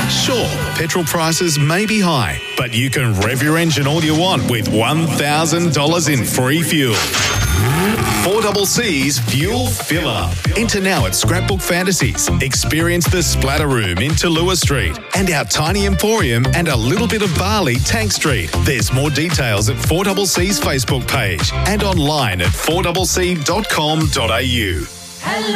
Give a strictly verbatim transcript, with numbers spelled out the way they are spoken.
Sure, petrol prices may be high, but you can rev your engine all you want with one thousand dollars in free fuel. four C C's Fuel Fill-Up. Enter now at Scrapbook Fantasies. Experience the Splatter Room in Tallulah Street and our Tiny Emporium and a little bit of Bali, Tank Street. There's more details at four C C's Facebook page and online at four c c dot com dot a u. Hello.